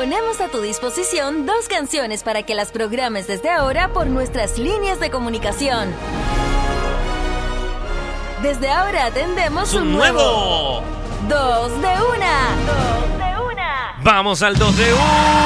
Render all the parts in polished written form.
Ponemos a tu disposición 2 canciones para que las programes desde ahora por nuestras líneas de comunicación. Desde ahora atendemos un nuevo 2 de 1. Vamos al 2 de 1.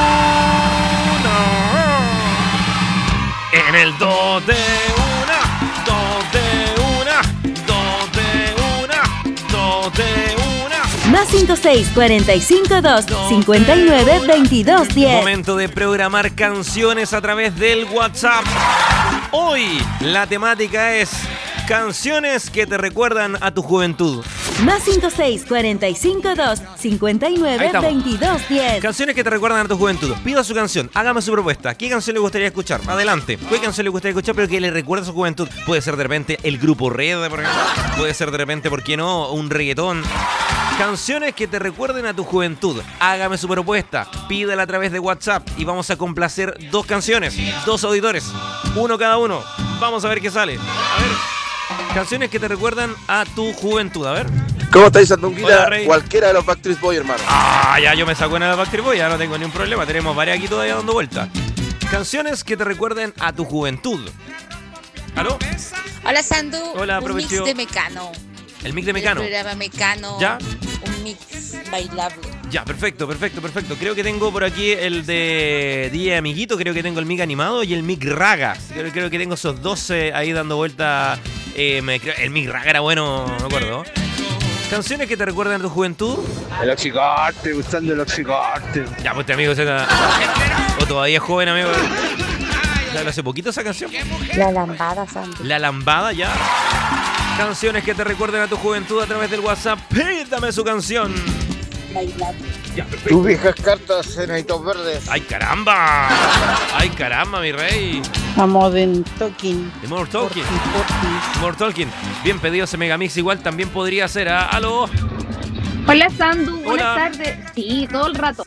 En el 2 de 1. 2 de 1. 2 de 1. 2 de 1. Más 56 45 2 59 22 10. Momento de programar canciones a través del WhatsApp. Hoy la temática es canciones que te recuerdan a tu juventud. Más 56 45 2 59 22 10. Canciones que te recuerdan a tu juventud. Pida su canción, hágame su propuesta. ¿Qué canción le gustaría escuchar? Adelante. ¿Qué canción le gustaría escuchar pero que le recuerde a su juventud? Puede ser de repente el grupo Red, por ejemplo. Puede ser de repente, ¿por qué no? Un reggaetón. Canciones que te recuerden a tu juventud. Hágame su propuesta, pídela a través de WhatsApp y vamos a complacer 2 canciones, 2 auditores, uno cada uno. Vamos a ver qué sale. A ver, canciones que te recuerdan a tu juventud. A ver. ¿Cómo estáis, Sandunguita? Hola, Rey. Cualquiera de los Backstreet Boys, hermano. Ah, ya yo me saco una de Backstreet Boys, ya no tengo ningún problema. Tenemos varias aquí todavía dando vueltas. Canciones que te recuerden a tu juventud. ¿Aló? Hola, Sandu. Hola, un mix de Mecano. El mix de Mecano. El programa Mecano. ¿Ya? Un mix bailable. Ya, perfecto. Creo que tengo por aquí el de DJ Amiguito, creo que tengo el mic animado y el mic Raga. Creo que tengo esos 12 ahí dando vuelta. El mic Raga era bueno, no me acuerdo. Canciones que te recuerdan a tu juventud. El Oxycorte, gustando el Oxycorte. Ya, pues este amigo o todavía es joven, amigo. Hace poquito esa canción. La lambada, Sandu. La lambada, ya. Canciones que te recuerden a tu juventud a través del WhatsApp. Pídame su canción. Bailable. Ya, perfecto. Tus viejas cartas en Aitos Verdes. ¡Ay, caramba! ¡Ay, caramba, mi rey! A Modern Talking. The More Talking. More Talking. Bien pedido ese megamix. Igual también podría ser. ¡Aló! Hola, Sandu. Hola. Buenas tardes. Sí, todo el rato.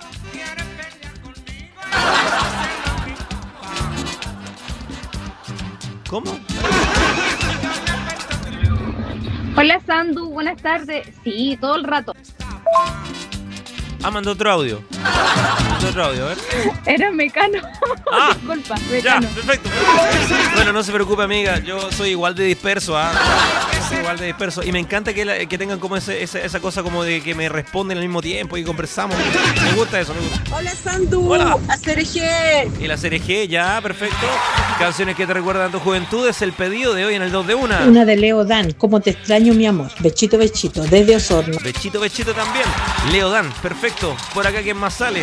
¿Cómo? Hola, Sandu. Buenas tardes. Sí, todo el rato. Mandó otro audio. A ver. Era Mecano. Ah, Disculpa, Ya, Mecano. perfecto. Bueno, no se preocupe, amiga. Yo soy igual de disperso, Soy igual de disperso. Y me encanta que tengan como esa cosa como de que me responden al mismo tiempo y conversamos. Me gusta eso, me gusta. Hola, Sandu. Hola. A CRG. Y la CRG, ya, perfecto. Canciones que te recuerdan a tu juventud es el pedido de hoy en el 2 de 1. Una de Leo Dan, ¿cómo te extraño, mi amor? Bechito, bechito, desde Osorno. Bechito también. Leo Dan, perfecto. Por acá, ¿quién más sale?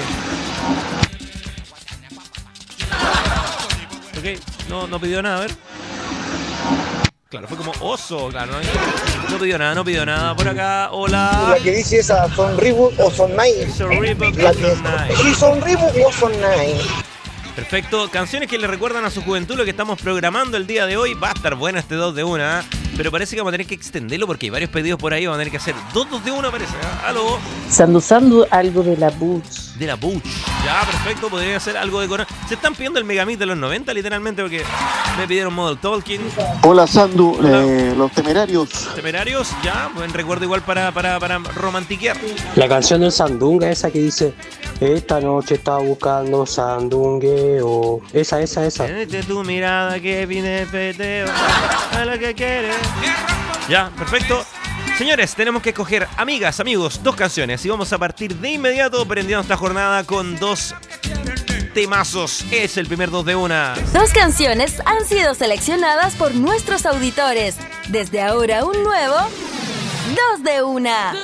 Ok, no pidió nada, a ver. Claro, fue como oso, claro. No pidió nada. Por acá, hola. La que dice esa, ¿son Reboot o son Nine? Son Reboot La o que, son Nine. ¿sí son Reboot o son Nine? Perfecto, canciones que le recuerdan a su juventud, lo que estamos programando el día de hoy. Va a estar bueno este 2 de 1, pero parece que vamos a tener que extenderlo porque hay varios pedidos por ahí. Vamos a tener que hacer 2 de 1, parece. Aló. Sandu, algo de la Butch. De la Butch. Ya, perfecto, podría ser algo de Corona. Se están pidiendo el Megamix de los 90, literalmente, porque me pidieron Model Talking. Hola, Sandu. Hola. Los Temerarios. Temerarios, ya, buen recuerdo igual para romantiquear. La canción del Sandunga, esa que dice: esta noche estaba buscando sandungueo. Esa. Desde tu mirada que viene el peteo a lo que quieres. Ya, perfecto. Señores, tenemos que escoger, amigas, amigos, 2 canciones y vamos a partir de inmediato prendiendo esta jornada con 2 temazos. Es el primer 2 de 1. 2 canciones han sido seleccionadas por nuestros auditores. Desde ahora un nuevo 2 de 1.